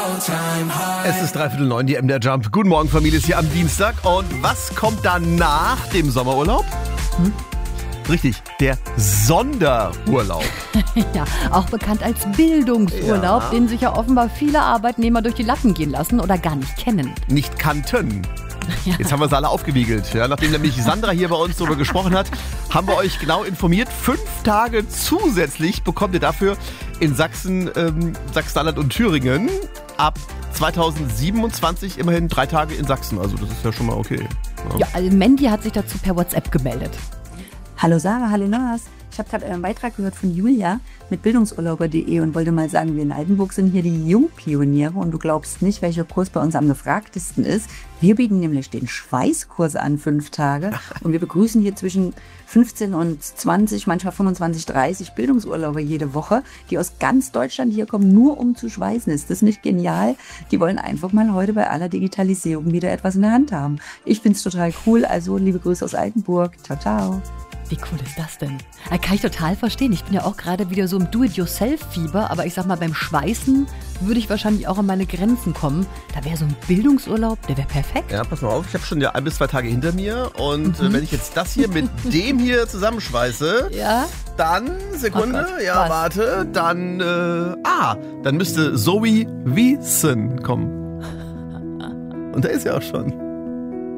Es ist 8:45, die MDR Jump. Guten Morgen, Familie, ist hier am Dienstag. Und was kommt dann nach dem Sommerurlaub? Richtig, der Sonderurlaub. Ja, auch bekannt als Bildungsurlaub, Ja. den sich ja offenbar viele Arbeitnehmer durch die Lappen gehen lassen oder gar nicht kennen. Nicht kannten. Jetzt haben wir sie alle aufgewiegelt. Ja, nachdem nämlich Sandra hier bei uns darüber gesprochen hat, haben wir euch genau informiert. 5 Tage zusätzlich bekommt ihr dafür in Sachsen, Sachsen-Anhalt und Thüringen ab 2027 immerhin 3 Tage in Sachsen. Also das ist ja schon mal okay. Ja, also Mandy hat sich dazu per WhatsApp gemeldet. Hallo Sarah, hallo Lars. Ich habe gerade euren Beitrag gehört von Julia mit bildungsurlauber.de und wollte mal sagen, wir in Altenburg sind hier die Jungpioniere und du glaubst nicht, welcher Kurs bei uns am gefragtesten ist. Wir bieten nämlich den Schweißkurs an, 5 Tage, und wir begrüßen hier zwischen 15 und 20, manchmal 25, 30 Bildungsurlauber jede Woche, die aus ganz Deutschland hier kommen, nur um zu schweißen. Ist das nicht genial? Die wollen einfach mal heute bei aller Digitalisierung wieder etwas in der Hand haben. Ich finde es total cool, also liebe Grüße aus Altenburg. Ciao, ciao. Wie cool ist das denn? Kann ich total verstehen. Ich bin ja auch gerade wieder so im Do-it-yourself-Fieber, aber ich sag mal, beim Schweißen würde ich wahrscheinlich auch an meine Grenzen kommen. Da wäre so ein Bildungsurlaub, der wäre perfekt. Ja, pass mal auf, ich habe schon ja 1 bis 2 Tage hinter mir und wenn ich jetzt das hier mit dem hier zusammenschweiße, Ja? dann, Sekunde, Oh Gott, ja, was? warte, dann, dann müsste Zoe Wiesen kommen. Und da ist ja auch schon.